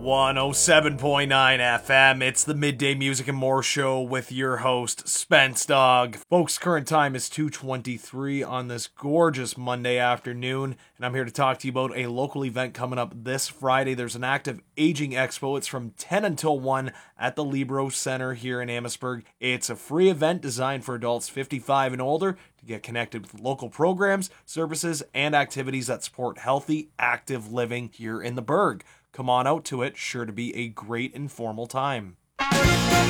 107.9 FM. It's the Midday Music and More Show with your host, Spence Dog. Folks, current time is 2:23 on this gorgeous Monday afternoon, and I'm here to talk to you about a local event coming up this Friday. There's an active aging expo. It's from 10 until 1 at the Libro Center here in Amherstburg. It's a free event designed for adults 55 and older to get connected with local programs, services, and activities that support healthy, active living here in the Burg. Come on out to it, sure to be a great informal time.